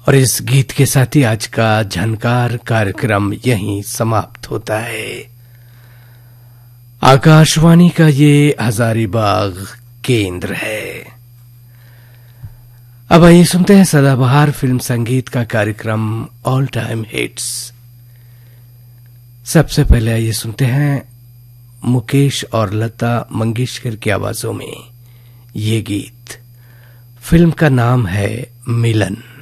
और इस गीत के साथ ही आज का झनकार कार्यक्रम यहीं समाप्त होता है। आकाशवाणी का ये हजारीबाग केंद्र है। अब आइए सुनते हैं सदाबहार फिल्म संगीत का कार्यक्रम ऑल टाइम हिट्स। सबसे पहले आइए सुनते हैं मुकेश और लता मंगेशकर की आवाजों में ये गीत। फिल्म का नाम है मिलन।